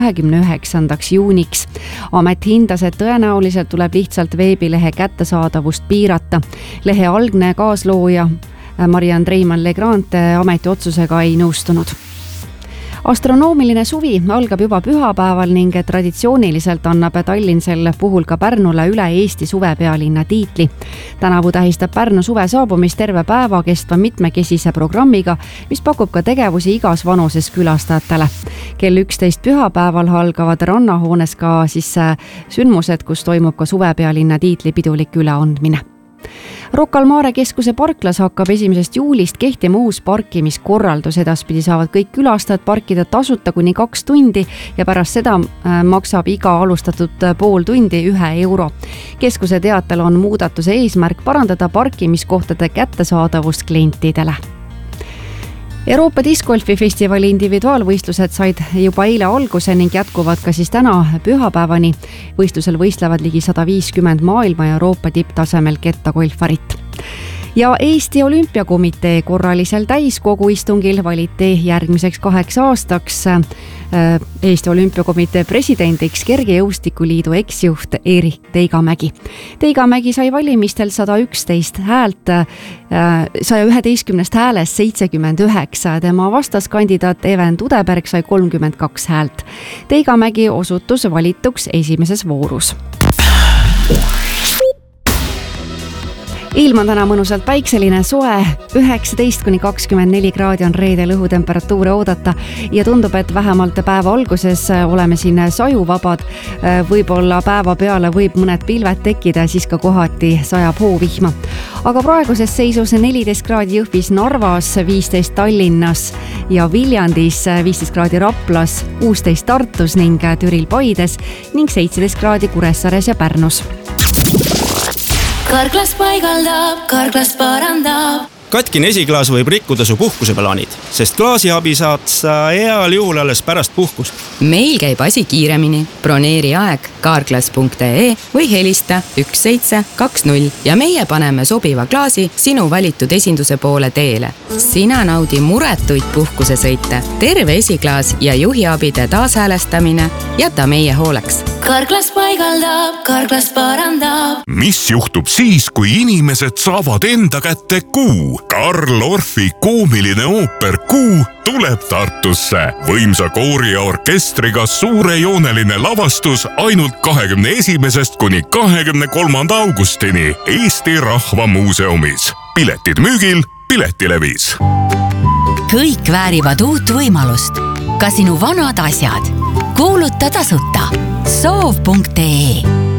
29. juuniks. Amet hindas, et tõenäoliselt tuleb lihtsalt veebilehe kättesaadavust piirata. Lehe algne kaaslooja Marianne Treimann-Legrand ameti otsusega ei nõustunud. Astronoomiline suvi algab juba pühapäeval ning traditsiooniliselt annab Tallinn sel puhul ka Pärnule üle Eesti suvepealinna tiitli. Tänavu tähistab Pärnu suve saabumist terve päeva kestva mitmekesise programmiga, mis pakub ka tegevusi igas vanuses külastajatele. Kell 11 pühapäeval algavad rannahoones ka sündmused, kus toimub ka suvepealinna tiitli pidulik üleandmine. Rocca al Mare keskuse parklas hakkab 1. juulist kehtima uus parkimiskorraldus. Edaspidi saavad kõik külastajad parkida tasuta kuni 2 tundi ja pärast seda maksab iga alustatud pool tundi 1 euro. Keskuse teatel on muudatuse eesmärk parandada parkimiskohtade kättesaadavust klientidele. Euroopa Discgolfi festivali individuaalvõistlused said juba eile alguse ning jätkuvad ka täna pühapäevani. Võistlusel võistlevad ligi 150 maailma ja Euroopa tipptasemel kettagolfarit. Ja Eesti Olümpiakomitee korralisel täiskogu istungil valiti järgmiseks 8 aastaks Eesti Olümpiakomitee presidendiks Kergejõustikuliidu eksjuht Eerik Teigamägi. Teigamägi sai valimistel 111 häälest 79. Tema vastaskandidaat Even Tudeberg sai 32 häält. Teigamägi osutus valituks esimeses voorus. Ilm on täna mõnusalt päikseline, soe, 19–24 kraadi on reedel õhutemperatuure oodata ja tundub, et vähemalt päeva alguses oleme siin sajuvabad. Võib-olla päeva peale võib mõned pilved tekkida, siis ka kohati sajab hoovihma. Aga praeguses seisus 14 kraadi Jõhvis, Narvas, 15 Tallinnas ja Viljandis, 15 kraadi Raplas, 16 Tartus ning Türil Paides ning 17 kraadi Kuressaares ja Pärnus. Karklas paigaldab, Karklas parandab. Katkine esiklaas võib rikkuda su puhkuseplaanid, sest klaasiabi saad sa heal juhul alles pärast puhkust. Meil käib asi kiiremini. Broneeri aeg karklas.ee või helista 1720 ja meie paneme sobiva klaasi sinu valitud esinduse poole teele. Sina naudi muretuid puhkusesõite, terve esiklaas ja juhiabide taashäälestamine jäta meie hooleks. Karklas paigaldab, Karklas parandab. Mis juhtub siis, kui inimesed saavad enda kätte Kuu? Karl Orfi koomiline ooper Kuu tuleb Tartusse. Võimsa koori ja orkestriga suurejooneline lavastus ainult 21. kuni 23. augustini Eesti Rahva Muuseumis. Piletid müügil Piletilevis. Kõik väärivad uut võimalust. Ka sinu vanad asjad. Kuuluta tasuta. Soov.ee